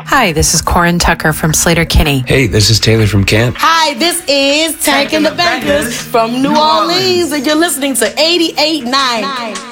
Hi, this is Corin Tucker from Slater Kinney. Hey, this is Taylor from Camp. Hi, this is Tank and the Bankers from New Orleans, and you're listening to 88.9.